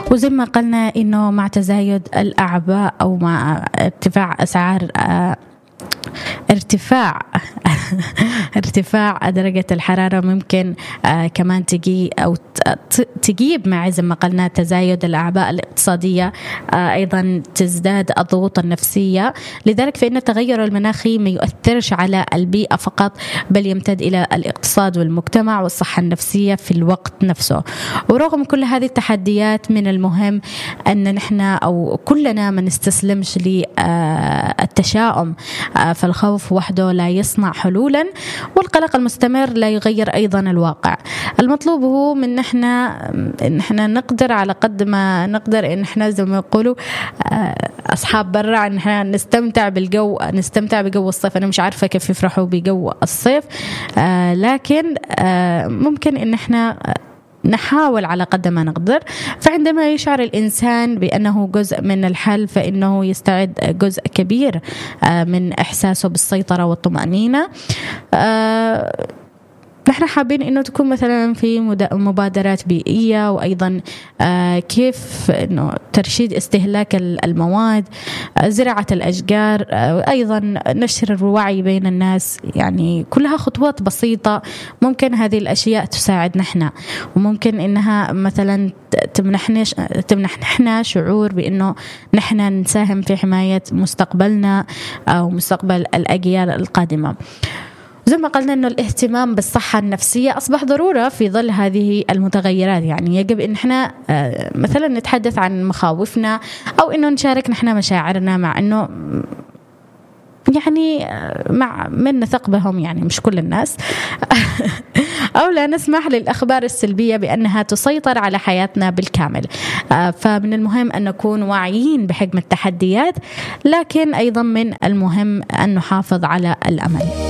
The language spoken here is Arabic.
وزي ما قلنا إنه مع تزايد الأعباء أو مع ارتفاع أسعار ارتفاع درجة الحرارة ممكن كمان تجي أو تجيب مع زي ما قلنا تزايد الأعباء الاقتصادية، أيضا تزداد الضغوط النفسية. لذلك فإن التغير المناخي ما يؤثرش على البيئة فقط، بل يمتد إلى الاقتصاد والمجتمع والصحة النفسية في الوقت نفسه. ورغم كل هذه التحديات من المهم أن نحن أو كلنا ما نستسلمش للتشاؤم، فالخوف وحده لا يصنع حلولا، والقلق المستمر لا يغير أيضا الواقع. المطلوب هو من إن إحنا نقدر على قد ما نقدر إن إحنا زي ما يقولوا أصحاب برا، إن إحنا نستمتع بجو الصيف. أنا مش عارفة كيف يفرحوا بجو الصيف، لكن ممكن إن إحنا نحاول على قد ما نقدر. فعندما يشعر الإنسان بأنه جزء من الحل، فإنه يستعد جزء كبير من إحساسه بالسيطرة والطمأنينة. نحن حابين إنه تكون مثلا في مبادرات بيئية، وأيضا كيف إنه ترشيد استهلاك المواد، زراعة الأشجار، أيضا نشر الوعي بين الناس. يعني كلها خطوات بسيطة ممكن هذه الأشياء تساعد نحن، وممكن إنها مثلا تمنحنا شعور بأنه نحن نساهم في حماية مستقبلنا أو مستقبل الأجيال القادمة. زي ما قلنا إنه الاهتمام بالصحة النفسية أصبح ضرورة في ظل هذه المتغيرات. يعني يجب إن إحنا مثلا نتحدث عن مخاوفنا، أو إنه نشارك نحن مشاعرنا، مع إنه يعني مع من نثق بهم، يعني مش كل الناس أو لا نسمح للأخبار السلبية بأنها تسيطر على حياتنا بالكامل. فمن المهم أن نكون واعيين بحجم التحديات، لكن أيضا من المهم أن نحافظ على الأمل.